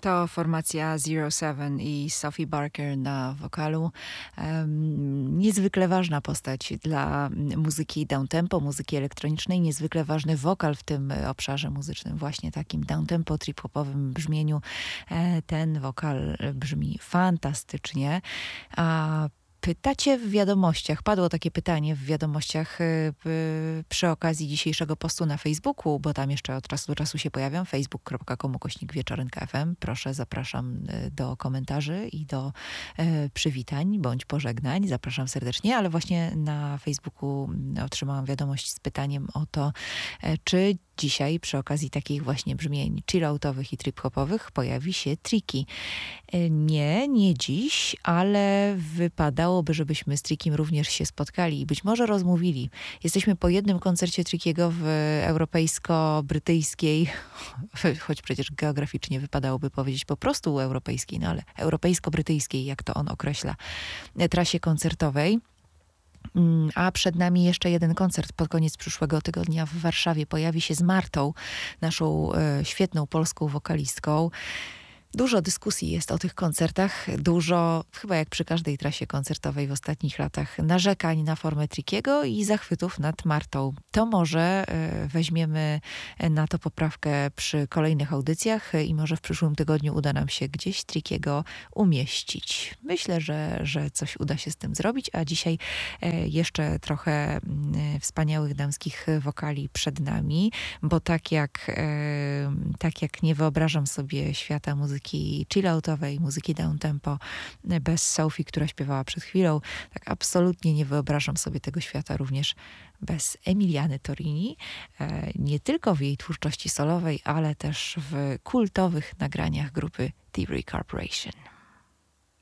To formacja Zero Seven i Sophie Barker na wokalu. Niezwykle ważna postać dla muzyki downtempo, muzyki elektronicznej. Niezwykle ważny wokal w tym obszarze muzycznym, właśnie takim downtempo, trip-hopowym brzmieniu. Ten wokal brzmi fantastycznie. A pytacie w wiadomościach, padło takie pytanie w wiadomościach przy okazji dzisiejszego postu na Facebooku, bo tam jeszcze od czasu do czasu się pojawiam, facebook.com/wieczorynka.fm. Proszę, zapraszam do komentarzy i do przywitań bądź pożegnań. Zapraszam serdecznie, ale właśnie na Facebooku otrzymałam wiadomość z pytaniem o to, czy dzisiaj przy okazji takich właśnie brzmień chilloutowych i trip-hopowych pojawi się Tricky. Nie dziś, ale wypadałoby, żebyśmy z Trickiem również się spotkali i być może rozmówili. Jesteśmy po jednym koncercie Trickiego w europejsko-brytyjskiej, choć przecież geograficznie wypadałoby powiedzieć po prostu europejskiej, no ale europejsko-brytyjskiej, jak to on określa, trasie koncertowej. A przed nami jeszcze jeden koncert pod koniec przyszłego tygodnia w Warszawie. Pojawi się z Martą, naszą świetną polską wokalistką. Dużo dyskusji jest o tych koncertach, dużo, chyba jak przy każdej trasie koncertowej w ostatnich latach, narzekań na formę Trickiego i zachwytów nad Martą. To może weźmiemy na to poprawkę przy kolejnych audycjach i może w przyszłym tygodniu uda nam się gdzieś Trickiego umieścić. Myślę, że coś uda się z tym zrobić, a dzisiaj jeszcze trochę wspaniałych damskich wokali przed nami, bo tak jak nie wyobrażam sobie świata muzyki chilloutowej, muzyki downtempo bez Sophie, która śpiewała przed chwilą, tak absolutnie nie wyobrażam sobie tego świata również bez Emiliany Torini. Nie tylko w jej twórczości solowej, ale też w kultowych nagraniach grupy Thievery Corporation.